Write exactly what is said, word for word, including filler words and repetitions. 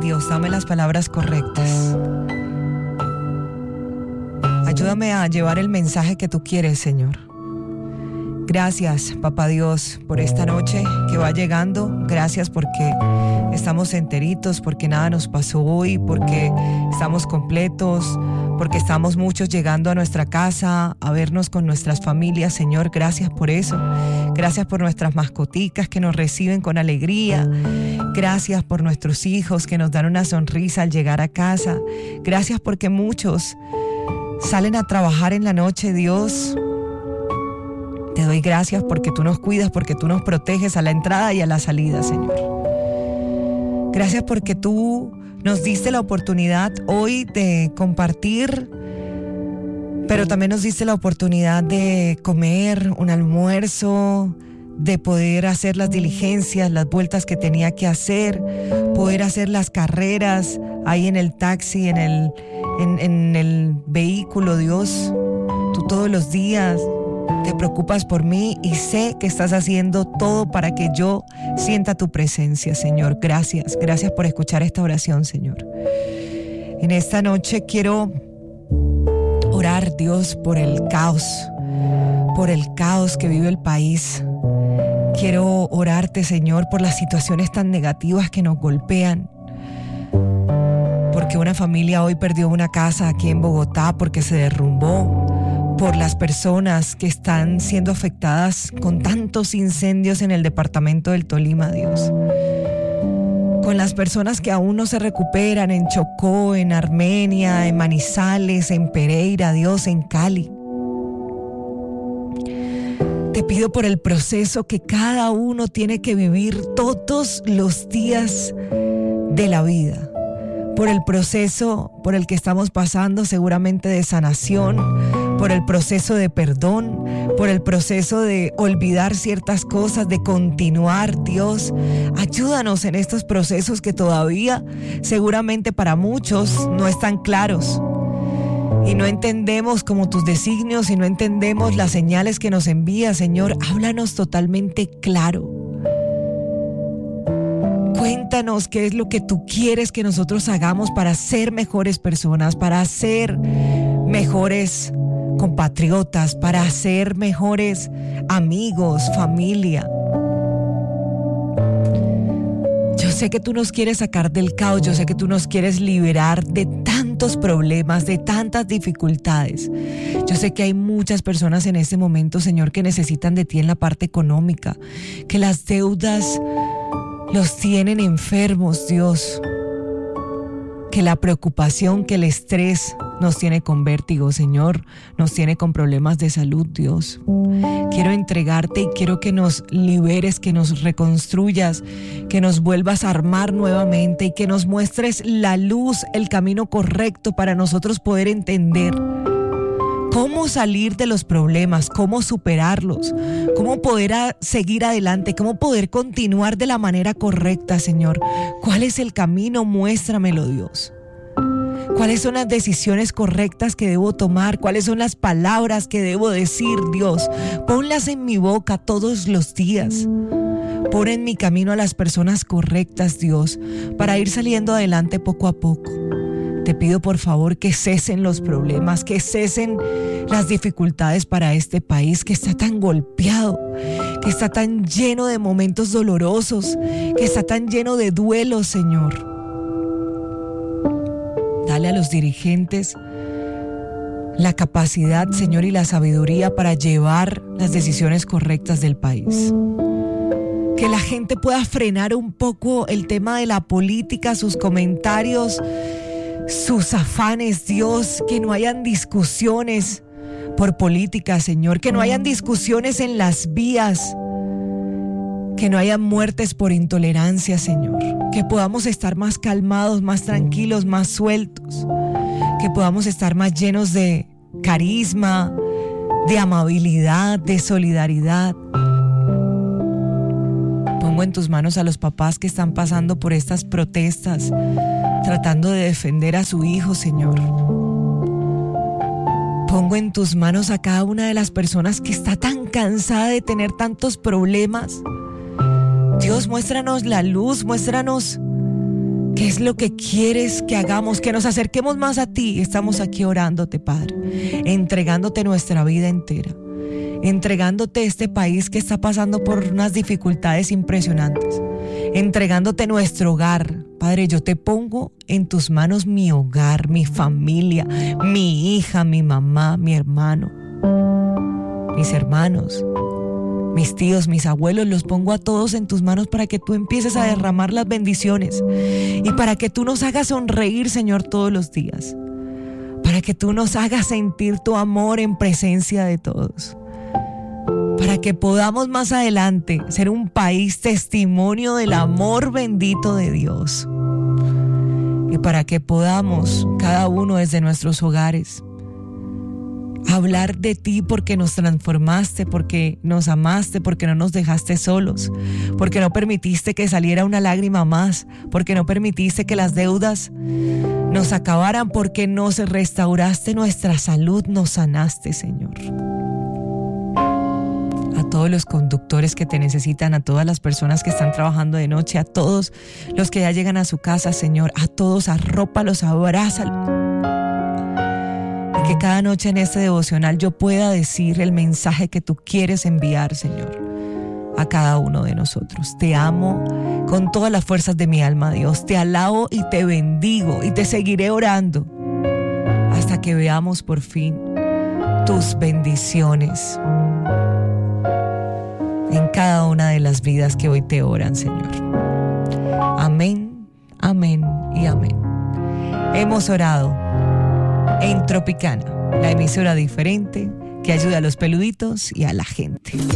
Dios, dame las palabras correctas. Ayúdame a llevar el mensaje que tú quieres, Señor. Gracias, Papá Dios, por esta noche que va llegando. Gracias porque estamos enteritos, porque nada nos pasó hoy, porque estamos completos, porque estamos muchos llegando a nuestra casa a vernos con nuestras familias. Señor, gracias por eso. Gracias por nuestras mascoticas que nos reciben con alegría. Gracias por nuestros hijos que nos dan una sonrisa al llegar a casa. Gracias porque muchos salen a trabajar en la noche, Dios. Te doy gracias porque tú nos cuidas, porque tú nos proteges a la entrada y a la salida, Señor. Gracias porque tú nos diste la oportunidad hoy de compartir, pero también nos diste la oportunidad de comer un almuerzo, de poder hacer las diligencias, las vueltas que tenía que hacer, poder hacer las carreras ahí en el taxi, en el, en, en el vehículo, Dios. Tú todos los días te preocupas por mí y sé que estás haciendo todo para que yo sienta tu presencia, Señor. Gracias, gracias por escuchar esta oración, Señor. En esta noche quiero orar, Dios, por el caos, por el caos que vive el país. Quiero orarte, Señor, por las situaciones tan negativas que nos golpean. Porque una familia hoy perdió una casa aquí en Bogotá porque se derrumbó. Por las personas que están siendo afectadas con tantos incendios en el departamento del Tolima, Dios. Con las personas que aún no se recuperan en Chocó, en Armenia, en Manizales, en Pereira, Dios, en Cali. Te pido por el proceso que cada uno tiene que vivir todos los días de la vida. Por el proceso por el que estamos pasando, seguramente de sanación, por el proceso de perdón, por el proceso de olvidar ciertas cosas, de continuar, Dios. Ayúdanos en estos procesos que todavía, seguramente para muchos, no están claros. Y no entendemos como tus designios y no entendemos las señales que nos envías, Señor. Háblanos totalmente claro. Cuéntanos qué es lo que tú quieres que nosotros hagamos para ser mejores personas, para ser mejores compatriotas, para ser mejores amigos, familia. Yo sé que tú nos quieres sacar del caos, yo sé que tú nos quieres liberar de tantos problemas, de tantas dificultades. Yo sé que hay muchas personas en este momento, Señor, que necesitan de ti en la parte económica, que las deudas los tienen enfermos, Dios. Que la preocupación, que el estrés nos tiene con vértigo, Señor, nos tiene con problemas de salud, Dios. Quiero entregarte y quiero que nos liberes, que nos reconstruyas, que nos vuelvas a armar nuevamente y que nos muestres la luz, el camino correcto para nosotros poder entender cómo salir de los problemas, cómo superarlos, cómo poder a seguir adelante, cómo poder continuar de la manera correcta, Señor. ¿Cuál es el camino? Muéstramelo, Dios. ¿Cuáles son las decisiones correctas que debo tomar? ¿Cuáles son las palabras que debo decir, Dios? Ponlas en mi boca todos los días. Pon en mi camino a las personas correctas, Dios, para ir saliendo adelante poco a poco. Te pido por favor que cesen los problemas, que cesen las dificultades para este país que está tan golpeado, que está tan lleno de momentos dolorosos, que está tan lleno de duelos, Señor. Dale a los dirigentes la capacidad, Señor, y la sabiduría para llevar las decisiones correctas del país. Que la gente pueda frenar un poco el tema de la política, sus comentarios, sus afanes, Dios, que no hayan discusiones por política, Señor, que no hayan discusiones en las vías, que no hayan muertes por intolerancia, Señor, que podamos estar más calmados, más tranquilos, más sueltos, que podamos estar más llenos de carisma, de amabilidad, de solidaridad. Pongo en tus manos a los papás que están pasando por estas protestas, tratando de defender a su hijo, Señor. Pongo en tus manos a cada una de las personas que está tan cansada de tener tantos problemas. Dios, muéstranos la luz, muéstranos ¿Qué es lo que quieres que hagamos? Que nos acerquemos más a ti. Estamos aquí orándote, Padre, entregándote nuestra vida entera, entregándote este país que está pasando por unas dificultades impresionantes, entregándote nuestro hogar. Padre, yo te pongo en tus manos mi hogar, mi familia, mi hija, mi mamá, mi hermano, mis hermanos, mis tíos, mis abuelos, los pongo a todos en tus manos para que tú empieces a derramar las bendiciones y para que tú nos hagas sonreír, Señor, todos los días, para que tú nos hagas sentir tu amor en presencia de todos, para que podamos más adelante ser un país testimonio del amor bendito de Dios, y para que podamos, cada uno desde nuestros hogares, hablar de ti porque nos transformaste, porque nos amaste, porque no nos dejaste solos, porque no permitiste que saliera una lágrima más, porque no permitiste que las deudas nos acabaran, porque nos restauraste nuestra salud, nos sanaste, Señor. A todos los conductores que te necesitan, a todas las personas que están trabajando de noche, a todos los que ya llegan a su casa, Señor, a todos arrópalos, abrázalos. Y que cada noche en este devocional yo pueda decir el mensaje que tú quieres enviar, Señor, a cada uno de nosotros. Te amo con todas las fuerzas de mi alma, Dios. Te alabo y te bendigo y te seguiré orando hasta que veamos por fin tus bendiciones en cada una de las vidas que hoy te oran, Señor. Amén, amén y amén. Hemos orado en Tropicana, la emisora diferente que ayuda a los peluditos y a la gente.